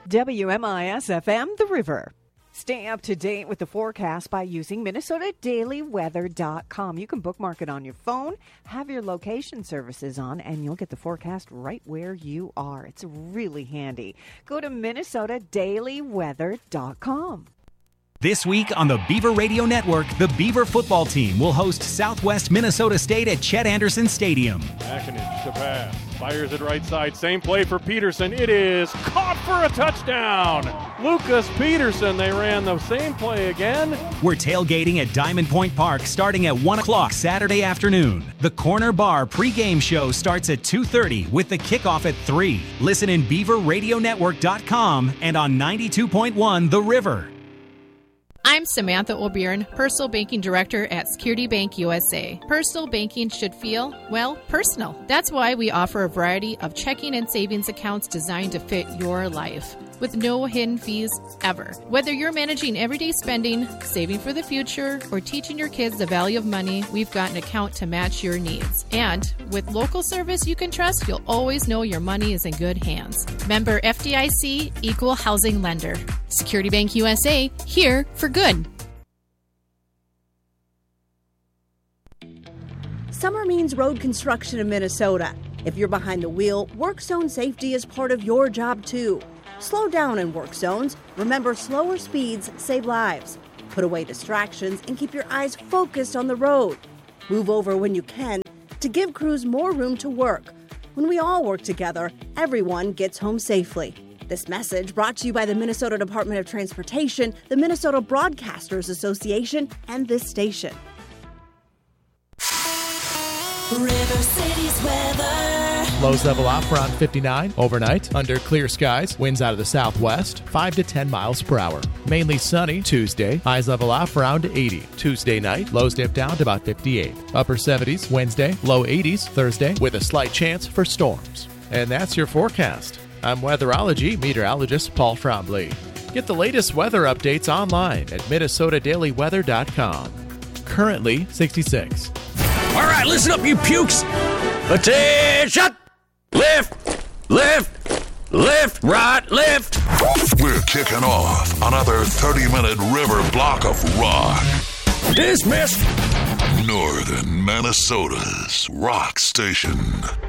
WMIS-FM, The River. Stay up to date with the forecast by using MinnesotaDailyWeather.com. You can bookmark it on your phone, have your location services on, and you'll get the forecast right where you are. It's really handy. Go to MinnesotaDailyWeather.com. This week on the Beaver Radio Network, the Beaver football team will host Southwest Minnesota State at Chet Anderson Stadium. Akinich to pass. Fires it right side. Same play for Peterson. It is caught for a touchdown. Lucas Peterson. They ran the same play again. We're tailgating at Diamond Point Park starting at 1 o'clock Saturday afternoon. The Corner Bar pregame show starts at 2:30 with the kickoff at 3. Listen in BeaverRadioNetwork.com and on 92.1 The River. I'm Samantha O'Byrne, Personal Banking Director at Security Bank USA. Personal banking should feel, well, personal. That's why we offer a variety of checking and savings accounts designed to fit your life, with no hidden fees ever. Whether you're managing everyday spending, saving for the future, or teaching your kids the value of money, we've got an account to match your needs. And with local service you can trust, you'll always know your money is in good hands. Member FDIC, Equal Housing Lender. Security Bank USA, here for good. Summer means road construction in Minnesota. If you're behind the wheel, work zone safety is part of your job too. Slow down in work zones. Remember, slower speeds save lives. Put away distractions and keep your eyes focused on the road. Move over when you can to give crews more room to work. When we all work together, everyone gets home safely. This message brought to you by the Minnesota Department of Transportation, the Minnesota Broadcasters Association, and this station. River City's weather. Lows level off around 59 overnight. Under clear skies, winds out of the southwest, 5 to 10 miles per hour. Mainly sunny Tuesday. Highs level off around 80. Tuesday night, lows dip down to about 58. Upper 70s Wednesday, low 80s Thursday, with a slight chance for storms. And that's your forecast. I'm weatherology meteorologist Paul Trombley. Get the latest weather updates online at MinnesotaDailyWeather.com. Currently 66. All right, listen up, you pukes. Attention! Lift, lift, lift, right, lift. We're kicking off another 30-minute river block of rock. Dismissed. Northern Minnesota's rock station.